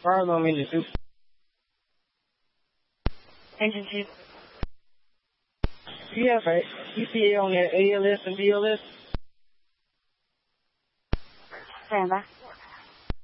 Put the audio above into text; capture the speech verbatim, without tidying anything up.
Fire alarm engine two. Engine two. Do you have a E P A on that A L S and B L S? Stand by.